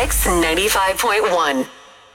Mix 95.1.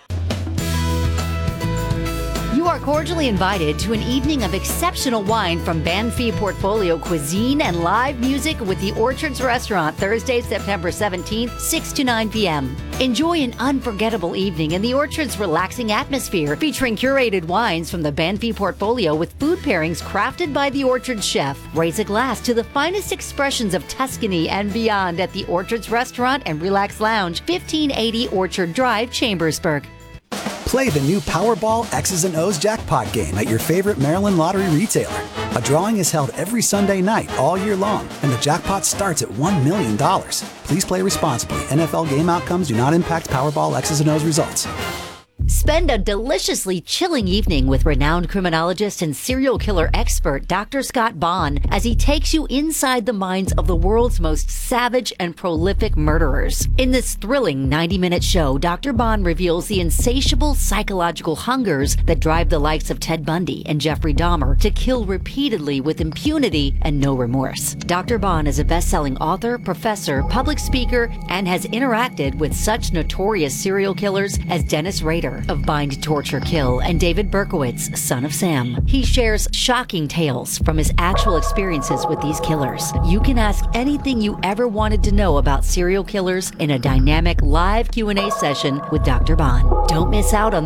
You are cordially invited to an evening of exceptional wine from Banfi Portfolio Cuisine and live music with the Orchards Restaurant Thursday, September 17th, 6 to 9 p.m. Enjoy an unforgettable evening in the Orchard's relaxing atmosphere featuring curated wines from the Banfi Portfolio with food pairings crafted by the Orchard chef. Raise a glass to the finest expressions of Tuscany and beyond at the Orchards Restaurant and Relax Lounge, 1580 Orchard Drive, Chambersburg. Play the new Powerball X's and O's jackpot game at your favorite Maryland lottery retailer. A drawing is held every Sunday night all year long, and the jackpot starts at $1 million. Please play responsibly. NFL game outcomes do not impact Powerball X's and O's results. Spend a deliciously chilling evening with renowned criminologist and serial killer expert Dr. Scott Bond as he takes you inside the minds of the world's most savage and prolific murderers. In this thrilling 90-minute show, Dr. Bond reveals the insatiable psychological hungers that drive the likes of Ted Bundy and Jeffrey Dahmer to kill repeatedly with impunity and no remorse. Dr. Bond is a best-selling author, professor, public speaker, and has interacted with such notorious serial killers as Dennis Rader of Bind, Torture, Kill, and David Berkowitz, Son of Sam. He shares shocking tales from his actual experiences with these killers. You can ask anything you ever wanted to know about serial killers in a dynamic live Q&A session with Dr. Bond. Don't miss out on